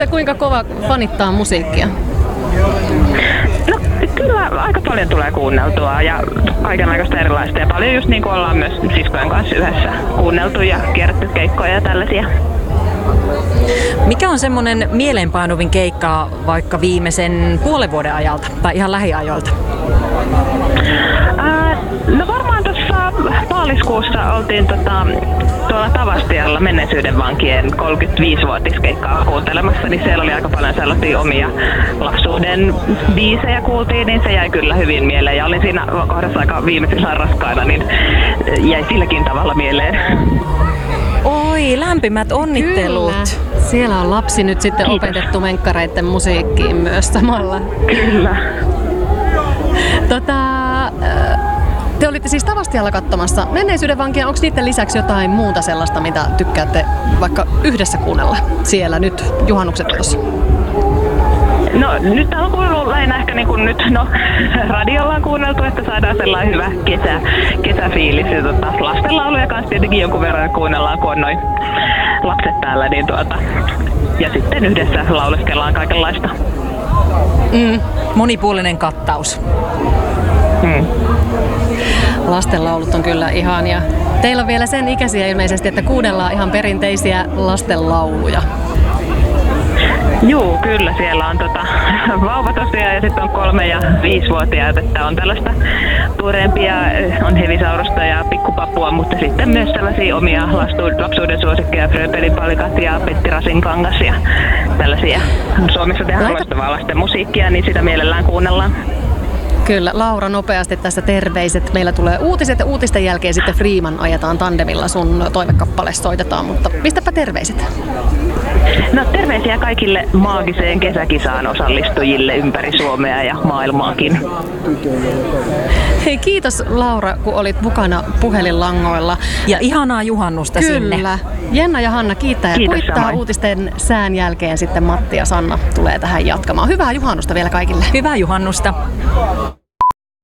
Kuinka kova fanittaa musiikkia? No kyllä aika paljon tulee kuunneltua ja kaikenlaista erilaista ja paljon just niin kuin ollaan myös siskojen kanssa yhdessä kuunneltu ja kierretty keikkoja ja tällaisia. Mikä on semmoinen mieleenpainuvin keikka vaikka viimeisen puolen vuoden ajalta tai ihan lähiajoilta? No varmaan tuossa maaliskuussa oltiin tuolla Tavastialla Menneisyyden vankien 35-vuotiskeikkaa kuuntelemassa, niin siellä oli aika paljon sellaisia omia lapsuuden biisejä kuultiin, niin se jäi kyllä hyvin mieleen ja olin siinä kohdassa aika viimeisillä raskaana, niin jäi silläkin tavalla mieleen. Oi, lämpimät onnittelut! Kyllä. Siellä on lapsi nyt sitten opetettu menkkareiden musiikkiin myös samalla. Kyllä. Te olitte siis Tavastialla katsomassa Menneisyyden vankia. Onko niiden lisäksi jotain muuta sellaista, mitä tykkäätte vaikka yhdessä kuunnella siellä nyt juhannuksen tuossa? No nyt täällä on kuullut lähinnä ehkä niin kuin nyt, radiolla on kuunneltu, että saadaan sellainen hyvä kesäfiilis. Ja lastenlauluja kanssa tietenkin jonkun verran kuunnellaan, kun on noin lapset täällä. Niin ja sitten yhdessä lauleskellaan kaikenlaista. Monipuolinen kattaus. Lastenlaulut on kyllä ihania. Teillä on vielä sen ikäisiä ilmeisesti, että kuunnellaan ihan perinteisiä lastenlauluja. Juu, kyllä. Siellä on vauva tosiaan ja sitten on 3- ja 5-vuotiaat, että on tällaista tuoreempia, on Hevisaurusta ja Pikkupapua, mutta sitten myös sellaisia omia lapsuuden suosikkeja, Fröbelin palikat ja Petti Rasinkangas ja tällaisia. Suomessa tehdään loistavaa lasten musiikkia, niin sitä mielellään kuunnellaan. Kyllä, Laura, nopeasti tässä terveiset. Meillä tulee uutiset ja uutisten jälkeen sitten Freeman ajetaan tandemilla. Sun toivekappale soitetaan, mutta pistäpä terveiset. No terveisiä kaikille maagiseen kesäkisaan osallistujille ympäri Suomea ja maailmaakin. Hei, kiitos Laura, kun olit mukana puhelinlangoilla. Ja ihanaa juhannusta sinne. Kyllä. Jenna ja Hanna kiittää ja Kiitos kuittaa samoin. uutisten sään jälkeen sitten Matti ja Sanna tulee tähän jatkamaan. Hyvää juhannusta vielä kaikille. Hyvää juhannusta.